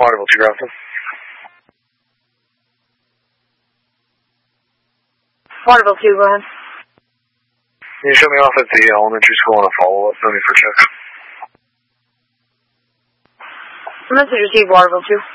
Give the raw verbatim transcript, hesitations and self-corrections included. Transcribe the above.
Waterville two, Grafton. Waterville two, go ahead. Can you show me off at the elementary school on a follow-up? No need for check. Message received, Waterville two.